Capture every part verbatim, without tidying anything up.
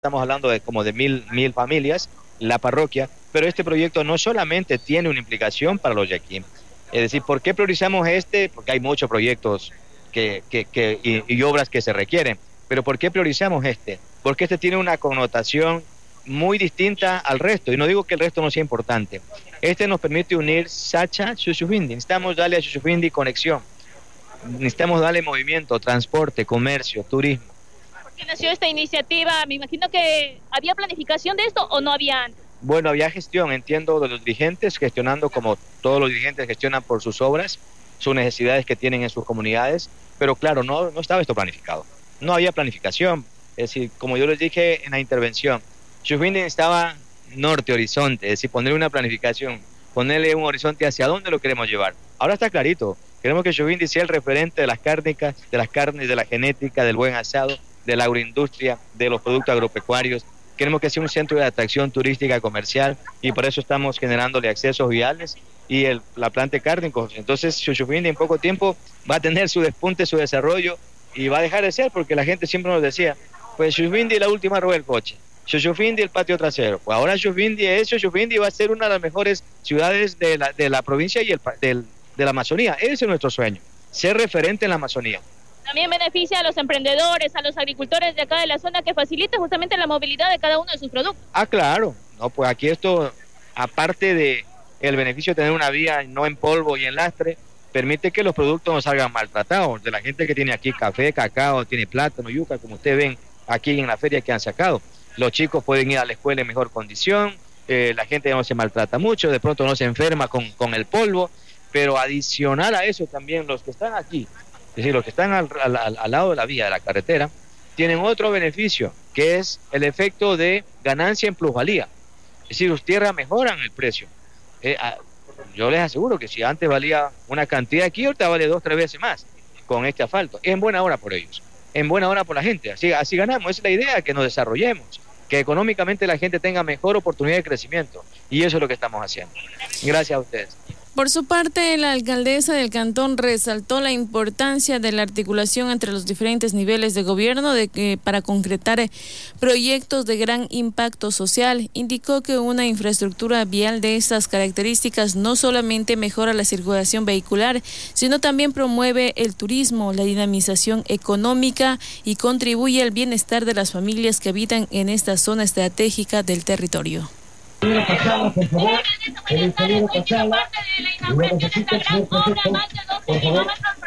estamos hablando de como de mil, mil familias, la parroquia, pero este proyecto no solamente tiene una implicación para los yaquín. Es decir, ¿por qué priorizamos este? Porque hay muchos proyectos que, que, que, y, y obras que se requieren, pero ¿por qué priorizamos este? Porque este tiene una connotación muy distinta al resto, y no digo que el resto no sea importante. Este nos permite unir Sacha, Shushufindi. Necesitamos darle a Shushufindi conexión, necesitamos darle movimiento, transporte, comercio, turismo. ¿Por qué nació esta iniciativa? Me imagino que había planificación de esto o no había antes. Bueno, había gestión, entiendo, de los dirigentes, gestionando como todos los dirigentes gestionan por sus obras, sus necesidades que tienen en sus comunidades, pero claro, no, no estaba esto planificado, no había planificación. Es decir, como yo les dije en la intervención, Shushufindi estaba norte, horizonte, es decir, ponerle una planificación, ponerle un horizonte hacia dónde lo queremos llevar. Ahora está clarito, queremos que Shushufindi sea el referente de las cárnicas, de las carnes, de la genética, del buen asado, de la agroindustria, de los productos agropecuarios. Queremos que sea un centro de atracción turística comercial y por eso estamos generándole accesos viales y el, la planta de cárnicos. Entonces Shushufindi en poco tiempo va a tener su despunte, su desarrollo y va a dejar de ser, porque la gente siempre nos decía, pues Shushufindi la última rueda del coche, Shushufindi el patio trasero. Pues ahora Shushufindi es Shushufindi, va a ser una de las mejores ciudades de la, de la provincia y el, del, de la Amazonía. Ese es nuestro sueño, ser referente en la Amazonía. También beneficia a los emprendedores, a los agricultores de acá de la zona, que facilita justamente la movilidad de cada uno de sus productos. Ah, claro. No, pues aquí esto, aparte de el beneficio de tener una vía no en polvo y en lastre, permite que los productos no salgan maltratados. De la gente que tiene aquí café, cacao, tiene plátano, yuca, como ustedes ven aquí en la feria que han sacado. Los chicos pueden ir a la escuela en mejor condición, eh, la gente ya no se maltrata mucho, de pronto no se enferma con, con el polvo, pero adicional a eso también los que están aquí, es decir, los que están al, al, al lado de la vía, de la carretera, tienen otro beneficio, que es el efecto de ganancia en plusvalía. Es decir, sus tierras mejoran el precio. Eh, a, yo les aseguro que si antes valía una cantidad aquí, ahorita vale dos, tres veces más con este asfalto. Es en buena hora por ellos, en buena hora por la gente. Así, así ganamos, esa es la idea, que nos desarrollemos, que económicamente la gente tenga mejor oportunidad de crecimiento. Y eso es lo que estamos haciendo. Gracias a ustedes. Por su parte, la alcaldesa del cantón resaltó la importancia de la articulación entre los diferentes niveles de gobierno de que, para concretar proyectos de gran impacto social. Indicó que una infraestructura vial de estas características no solamente mejora la circulación vehicular, sino también promueve el turismo, la dinamización económica y contribuye al bienestar de las familias que habitan en esta zona estratégica del territorio. Ingeniero Pachala, por favor, el ingeniero Pachala, y lo necesito, señor prefecto, por favor.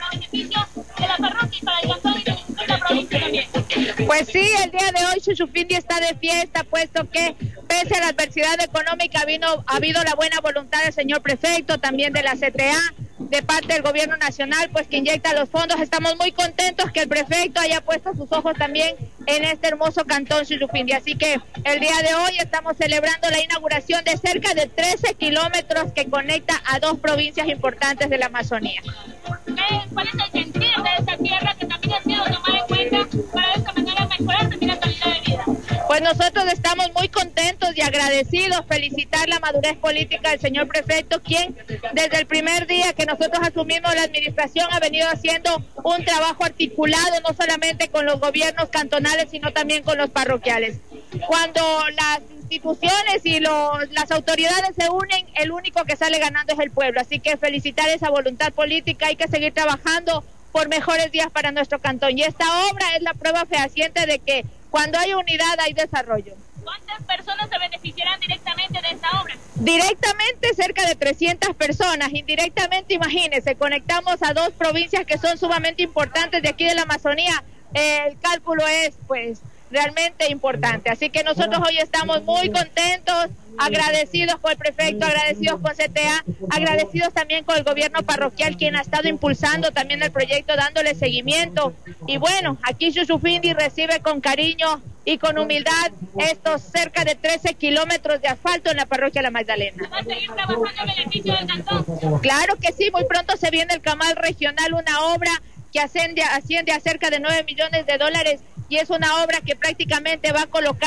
Pues sí, el día de hoy Shushufindi está de fiesta, puesto que pese a la adversidad económica vino, ha habido la buena voluntad del señor prefecto, también de la C T A, de parte del gobierno nacional, pues que inyecta los fondos. Estamos muy contentos que el prefecto haya puesto sus ojos también en este hermoso cantón Shushufindi. Así que el día de hoy estamos celebrando la inauguración de cerca de trece kilómetros que conecta a dos provincias importantes de la Amazonía. ¿Cuál es el sentir de esta tierra que también ha sido tomada en cuenta para de esta manera mejorar también la calidad de vida? Pues nosotros estamos muy contentos y agradecidos, felicitar la madurez política del señor prefecto, quien desde el primer día que nosotros asumimos la administración ha venido haciendo un trabajo articulado, no solamente con los gobiernos cantonales, sino también con los parroquiales. Cuando las instituciones y los, las autoridades se unen, el único que sale ganando es el pueblo. Así que felicitar esa voluntad política, hay que seguir trabajando por mejores días para nuestro cantón. Y esta obra es la prueba fehaciente de que cuando hay unidad hay desarrollo. ¿Cuántas personas se beneficiarán directamente de esta obra? Directamente cerca de trescientas personas, indirectamente imagínense, conectamos a dos provincias que son sumamente importantes de aquí de la Amazonía. El cálculo es pues realmente importante, así que nosotros hoy estamos muy contentos, agradecidos con el prefecto, agradecidos con C T A, agradecidos también con el gobierno parroquial, quien ha estado impulsando también el proyecto, dándole seguimiento. Y bueno, aquí Shushufindi recibe con cariño y con humildad estos cerca de trece kilómetros de asfalto en la parroquia La Magdalena. ¿Va a seguir trabajando en beneficio del cantón? Claro que sí, muy pronto se viene el Camal Regional, una obra que asciende, asciende a cerca de nueve millones de dólares, y es una obra que prácticamente va a colocar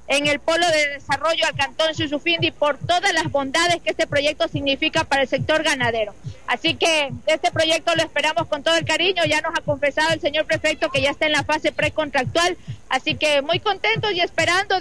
en el Polo de Desarrollo al Cantón Shushufindi por todas las bondades que este proyecto significa para el sector ganadero. Así que este proyecto lo esperamos con todo el cariño, ya nos ha confesado el señor prefecto que ya está en la fase precontractual, así que muy contentos y esperando